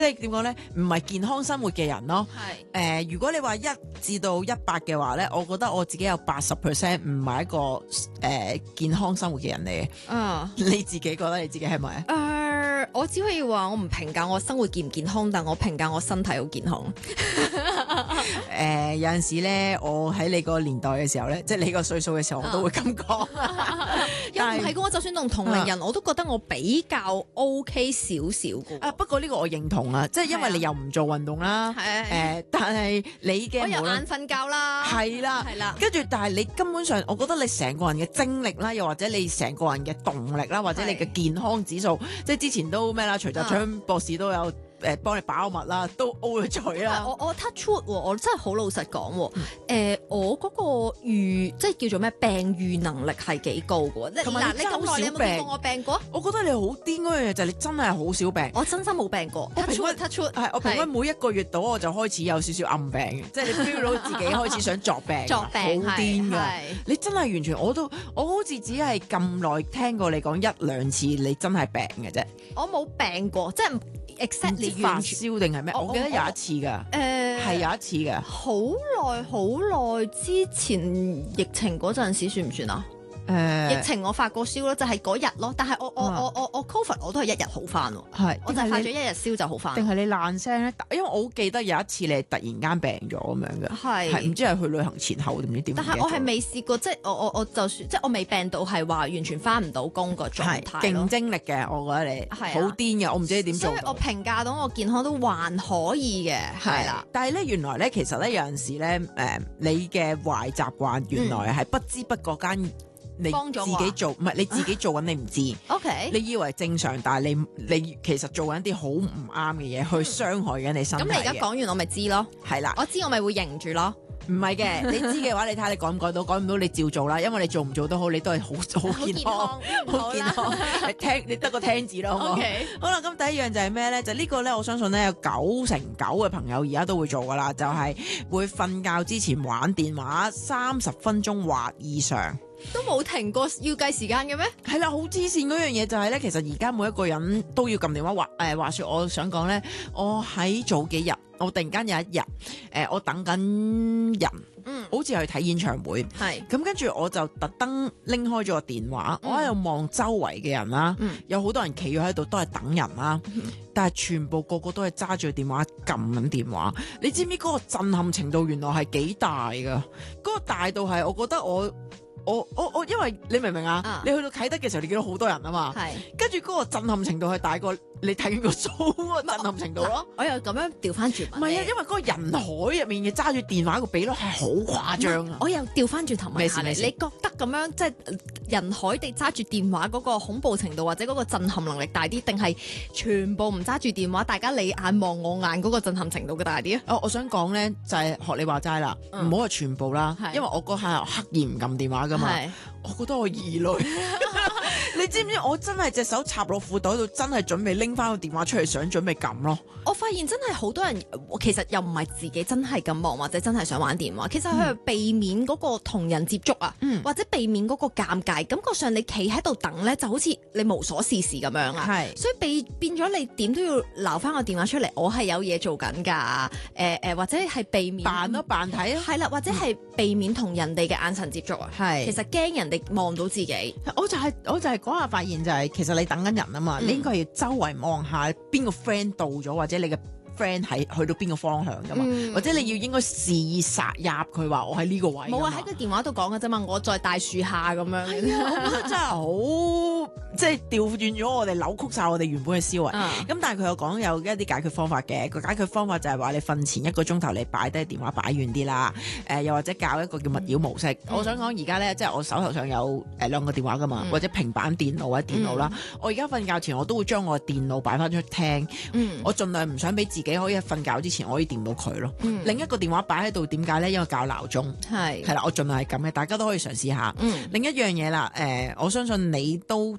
即係點講咧？唔係健康生活嘅人咯。 係如果你話1至到100嘅話咧，我覺得我自己有80%唔係一個健康生活嘅人嚟嘅。你自己覺得你自己係咪？ 我只可以話我唔評價我生活健唔健康，但我評價我身體好健康。 有陣時咧，我喺你個年代嘅時候咧，即係你個歲數嘅時候，我都會咁講。 又唔係嘅，我就算同同齡人，我都覺得我比較 OK 少少嘅。 不過呢個我認同啊，即係因為你又唔做運動啦，但係你嘅我有眼瞓覺啦， 係啦，跟住但係你根本上，我覺得你成個人嘅精力啦，又或者你成個人嘅動力啦，或者你嘅健康指數，即係之前都咩啦，徐澤昌博士都有。幫你把脈啦，都 O 咗嘴啦。 我 touch wood 喎，我真係好老實講喎。我嗰個即係叫做咩病愈能力係幾高嘅喎。 同埋你咁耐，你有冇見過我病過？ 我覺得你好癲嗰樣嘢就係你真係好少病。 我真心冇病過。touch wood 係我平均每一個月度我就開始有少少暗病嘅，即係你 feel 到自己開始想作病，好癲㗎。你真係完全我好似只係咁耐聽過你講1-2次，你真係病嘅啫。 我冇病過，即係。exactly 發燒定係咩？我記得有一次㗎，係有一次㗎。 好耐之前疫情嗰陣時算唔算啊？疫情我發過燒咯，就係嗰日咯。但係我 COVID 我都係1日好翻喎。 係， 我就發咗1日燒就好翻。 定係你爛聲咧？因為我好記得有一次你係突然間病咗咁樣嘅，係唔知係去旅行前後定唔知點。 但係我係未試過，即係我就算即係我未病到係話完全翻唔到工個狀態。勁精力嘅，我覺得你好癲嘅，我唔知你點做。 所以我評價到我健康都還可以嘅，係啦。 但係咧，原來咧，其實咧有陣時咧，你嘅壞習慣原來係不知不覺間。你自己做唔係你自己做緊，你唔知。 OK， 你以為正常，但係你其實做緊啲好唔啱嘅嘢，去傷害緊你身體。 咁你而家講完，我咪知咯。 係啦， 我知我咪會認住咯。 唔係嘅，你知嘅話，你睇下你改唔改到，改唔到你照做啦。因為你做唔做都好，你都係好健康，好健康。你得個聽字咯，好唔好？好啦，咁第一樣就係咩咧？就呢個咧，我相信咧有99%嘅朋友而家都會做噶啦，就係會瞓覺之前玩電話30分鐘或以上。 都冇停過，要計時間嘅咩？ 係啦，好黐線嗰樣嘢就係咧，其實而家每一個人都要撳電話。話說我想講咧，我喺早幾日，我突然間有一日，我等緊人，好似去睇演唱會，係咁跟住我就特登拎開咗個電話，我喺度望周圍嘅人啦，有好多人企咗喺度都係等人啦，但係全部個個都係揸住電話撳緊電話。你知唔知嗰個震撼程度原來係幾大㗎？嗰個大到係我覺得我因為你明唔明啊？你去到啟德嘅時候，你見到好多人啊嘛，跟住嗰個震撼程度係大過你睇緊個 show 嗰個震撼程度咯。 我又咁樣調翻轉， 唔係啊，因為嗰個人海入面嘅揸住電話個比率係好誇張啊。 我又調翻轉頭問下你，你覺得咁樣即係人海地揸住電話嗰個恐怖程度或者嗰個震撼能力大啲，定係全部唔揸住電話，大家你眼望我眼嗰個震撼程度嘅大啲啊？ 我想講咧就係學你話齋啦，唔好話全部啦，因為我嗰下刻意唔撳電話噶嘛，我覺得我異類。你知唔知我真係隻手插落褲袋度，真係準備拎翻個電話出嚟，想準備撳咯。 我發現真係好多人其實又唔係自己真係咁忙，或者真係想玩電話。其實佢係避免嗰個同人接觸啊，或者避免嗰個尷尬。感覺上你企喺度等咧，就好似你無所事事咁樣啊。所以變咗你點都要撈翻個電話出嚟。我係有嘢做緊㗎，或者係避免扮睇啊。 係啦，或者係避免同人哋嘅眼神接觸啊。其實驚人哋望到自己。 我就係嗰下發現就係，其實你等緊人啊嘛，你應該要周圍望下邊個 friend 到咗，或者你嘅 friend 係去到邊個方向噶嘛，或者你要應該示意殺入佢話我喺呢個位。 冇啊，喺個電話度講嘅啫嘛，我在大樹下咁樣。 我覺得真係好，即係調轉咗我哋，扭曲晒我哋原本嘅思維。咁但係佢又講有一啲解決方法嘅，個解決方法就係話你瞓前1個鐘頭你擺低電話擺遠啲啦。又或者教一個叫勿擾模式。我想講而家咧，即係我手頭上有2個電話噶嘛，或者平板電腦或者電腦啦。我而家瞓覺前我都會將我嘅電腦擺翻出廳。我盡量唔想俾自己可以喺瞓覺之前我可以掂到佢咯。另一個電話擺喺度，點解咧？因為校鬧鐘。係啦，我盡量係咁嘅，大家都可以嘗試下。另一樣嘢啦，我相信你都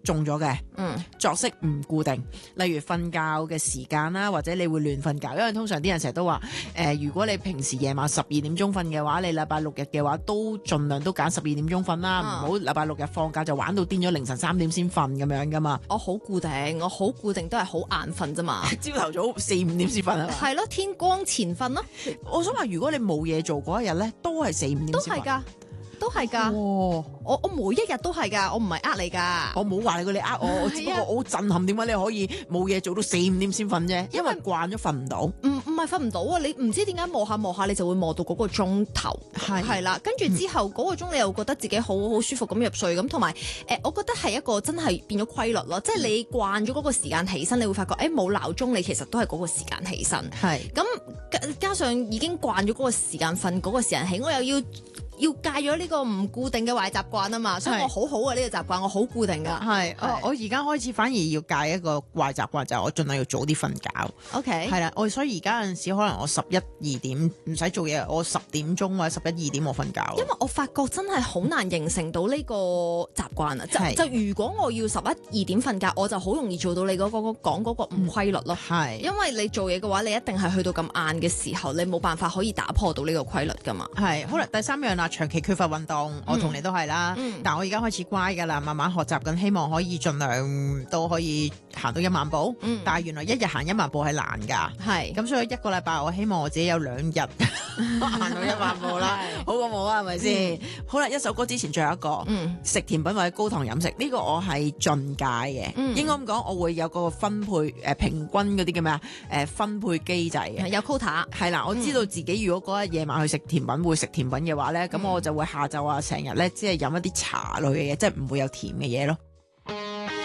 中咗嘅。 嗯作息唔固定，例如瞓覺嘅時間啦，或者你會亂瞓覺，因為通常啲人成日都話，如果你平時夜晚12點鐘瞓嘅話，你禮拜六日嘅話都盡量都揀12點鐘瞓啦，唔好禮拜六日放假就玩到癲咗凌晨3點先瞓咁樣噶嘛。 我好固定都係好眼瞓啫嘛。 朝頭早4、5點先瞓係嘛？ 係咯，天光前瞓咯。 我想話，如果你冇嘢做嗰一日咧，都係4、5點都先瞓。 係㗎，都係㗎。 哦我每一日都係㗎，我唔係呃你㗎。 我冇話你過你呃我，只不過我好震撼，點解你可以冇嘢做到4、5點先瞓啫？因為慣咗瞓唔到。 唔係瞓唔到啊！你唔知點解磨下你就會磨到嗰個鐘頭，係啦。跟住之後嗰個鐘你又覺得自己好舒服咁入睡咁，同埋我覺得係一個真係變咗規律咯。即係你慣咗嗰個時間起身，你會發覺冇鬧鐘，你其實都係嗰個時間起身。 係咁加上已經慣咗嗰個時間瞓，嗰個時間起，我又要戒咗呢個唔固定嘅壞習慣啊嘛，所以我好好啊呢個習慣，我好固定噶。 係，我而家開始反而要戒一個壞習慣，就係我盡量要早啲瞓覺。 OK， 係啦，所以而家有陣時可能我11、2點唔使做嘢，我10點鐘或者11、2點我瞓覺。 因為我發覺真係好難形成到呢個習慣啊！就如果我要11、2點瞓覺，我就好容易做到你講嗰個唔規律咯。 係， 因為你做嘢嘅話，你一定係去到咁晏嘅時候，你冇辦法可以打破到呢個規律噶嘛。 係，好啦，第3樣啦，長期缺乏運動，我同你都係啦。但我而家開始乖噶啦，慢慢學習緊，希望可以盡量都可以行到1萬步。但係原來一日行1萬步係難㗎。 係， 咁所以1個禮拜我希望我自己有2日行到1萬步啦，好過冇啊，係咪先？好啦，一首歌之前最後一個，食甜品或者高糖飲食呢個我係進戒嘅。應該咁講，我會有個分配平均嗰啲叫咩啊？分配機制嘅， 有 quota。 係啦，我知道自己如果嗰日夜晚去食甜品會食甜品嘅話咧，咁我就會下晝啊成日咧，即係飲一啲茶類嘅嘢，即係唔會有甜嘅嘢咯。